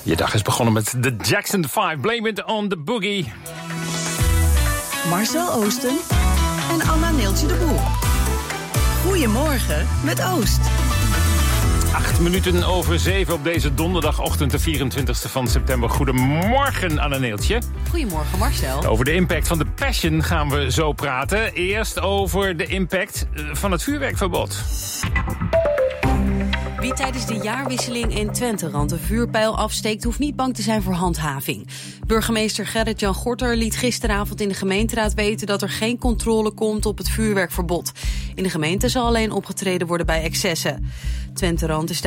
Je dag is begonnen met de Jackson 5, Blame It on the Boogie. Marcel Oosten en Anna Neeltje de Boer. Goedemorgen met Oost. 7:08 op deze donderdagochtend, de 24e van september. Goedemorgen, Anna Neeltje. Goedemorgen, Marcel. Over de impact van de Passion gaan we zo praten. Eerst over de impact van het vuurwerkverbod. Wie tijdens de jaarwisseling in Twenterand een vuurpijl afsteekt, hoeft niet bang te zijn voor handhaving. Burgemeester Gerrit-Jan Gorter liet gisteravond in de gemeenteraad weten dat er geen controle komt op het vuurwerkverbod. In de gemeente zal alleen opgetreden worden bij excessen. Twenterand is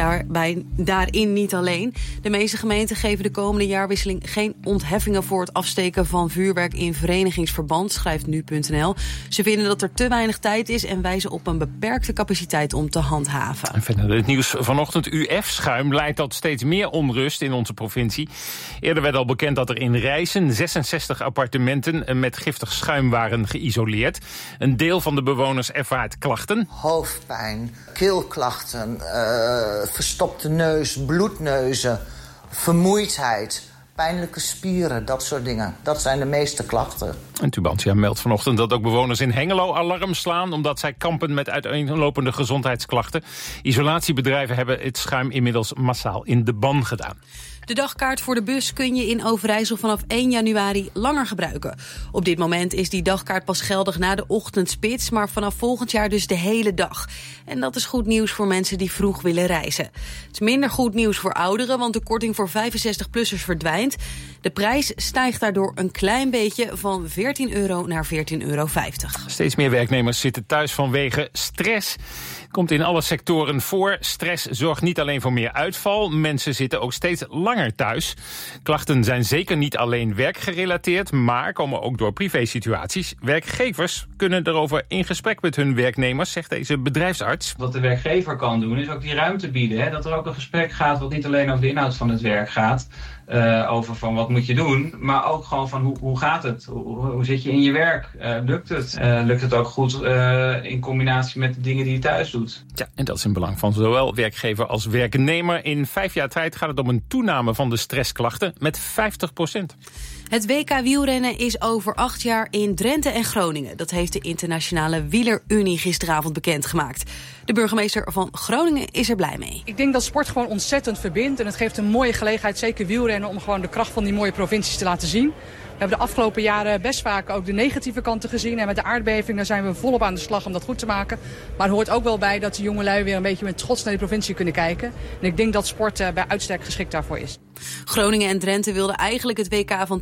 daarin niet alleen. De meeste gemeenten geven de komende jaarwisseling geen ontheffingen voor het afsteken van vuurwerk in verenigingsverband, schrijft nu.nl. Ze vinden dat er te weinig tijd is en wijzen op een beperkte capaciteit om te handhaven. En verder het nieuws vanochtend. UF-schuim leidt tot steeds meer onrust in onze provincie. Eerder werd al bekend dat er in Rijssen 66 appartementen met giftig schuim waren geïsoleerd. Een deel van de bewoners ervaart klachten. Hoofdpijn, keelklachten, verstopte neus, bloedneuzen, vermoeidheid, pijnlijke spieren, dat soort dingen. Dat zijn de meeste klachten. En Tubantia meldt vanochtend dat ook bewoners in Hengelo alarm slaan, omdat zij kampen met uiteenlopende gezondheidsklachten. Isolatiebedrijven hebben het schuim inmiddels massaal in de ban gedaan. De dagkaart voor de bus kun je in Overijssel vanaf 1 januari langer gebruiken. Op dit moment is die dagkaart pas geldig na de ochtendspits, maar vanaf volgend jaar dus de hele dag. En dat is goed nieuws voor mensen die vroeg willen reizen. Het is minder goed nieuws voor ouderen, want de korting voor 65-plussers verdwijnt. De prijs stijgt daardoor een klein beetje van €14 naar €14,50. Steeds meer werknemers zitten thuis vanwege stress. Komt in alle sectoren voor. Stress zorgt niet alleen voor meer uitval. Mensen zitten ook steeds langer thuis. Klachten zijn zeker niet alleen werkgerelateerd, maar komen ook door privésituaties. Werkgevers kunnen erover in gesprek met hun werknemers, zegt deze bedrijfsarts. Wat de werkgever kan doen, is ook die ruimte bieden. Hè? Dat er ook een gesprek gaat wat niet alleen over de inhoud van het werk gaat. Over van wat moet je doen, maar ook gewoon van hoe gaat het? Hoe zit je in je werk? Lukt het? Lukt het ook goed in combinatie met de dingen die je thuis doet? Ja, en dat is in belang van zowel werkgever als werknemer. In 5 jaar tijd gaat het om een toename van de stressklachten met 50%. Het WK wielrennen is over 8 jaar in Drenthe en Groningen. Dat heeft de Internationale Wielerunie gisteravond bekendgemaakt. De burgemeester van Groningen is er blij mee. Ik denk dat sport gewoon ontzettend verbindt. En het geeft een mooie gelegenheid, zeker wielrennen, om gewoon de kracht van die mooie provincies te laten zien. We hebben de afgelopen jaren best vaak ook de negatieve kanten gezien. En met de aardbeving daar zijn we volop aan de slag om dat goed te maken. Maar er hoort ook wel bij dat de jongelui weer een beetje met trots naar die provincie kunnen kijken. En ik denk dat sport bij uitstek geschikt daarvoor is. Groningen en Drenthe wilden eigenlijk het WK van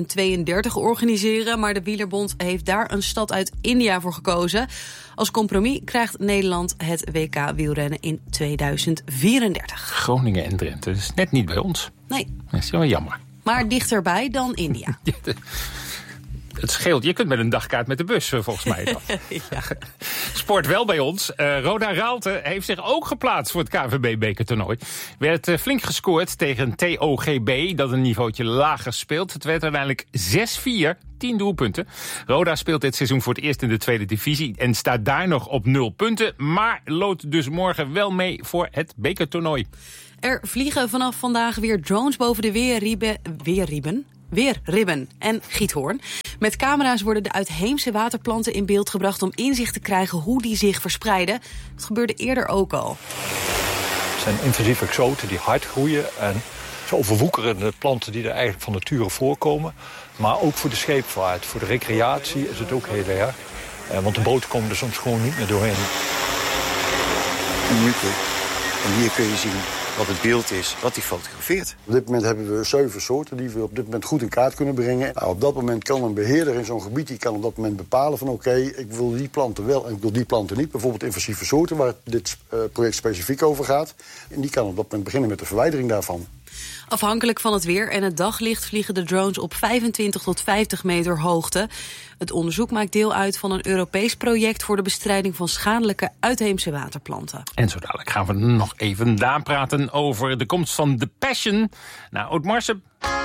2032 organiseren, maar de Wielerbond heeft daar een stad uit India voor gekozen. Als compromis krijgt Nederland het WK wielrennen in 2034. Groningen en Drenthe, dat is net niet bij ons. Nee. Dat is wel jammer. Maar dichterbij dan India. Het scheelt. Je kunt met een dagkaart met de bus, volgens mij. Dan. Ja. Sport wel bij ons. Roda Raalte heeft zich ook geplaatst voor het KNVB-bekertoernooi. Werd flink gescoord tegen TOGB, dat een niveautje lager speelt. Het werd uiteindelijk 6-4, 10 doelpunten. Roda speelt dit seizoen voor het eerst in de tweede divisie en staat daar nog op 0 punten. Maar loopt dus morgen wel mee voor het bekertoernooi. Er vliegen vanaf vandaag weer drones boven de Weerribben en Giethoorn. Met camera's worden de uitheemse waterplanten in beeld gebracht om inzicht te krijgen hoe die zich verspreiden. Dat gebeurde eerder ook al. Het zijn invasieve exoten die hard groeien en zo overwoekerende planten die er eigenlijk van nature voorkomen. Maar ook voor de scheepvaart, voor de recreatie is het ook heel erg. Want de boten komen er soms gewoon niet meer doorheen. En hier kun je zien wat het beeld is, wat hij fotografeert. Op dit moment hebben we 7 soorten die we op dit moment goed in kaart kunnen brengen. Nou, op dat moment kan een beheerder in zo'n gebied, die kan op dat moment bepalen van oké, ik wil die planten wel en ik wil die planten niet. Bijvoorbeeld invasieve soorten, waar dit project specifiek over gaat. En die kan op dat moment beginnen met de verwijdering daarvan. Afhankelijk van het weer en het daglicht vliegen de drones op 25 tot 50 meter hoogte. Het onderzoek maakt deel uit van een Europees project voor de bestrijding van schadelijke uitheemse waterplanten. En zo dadelijk gaan we nog even praten over de komst van The Passion naar Oud-Marsum.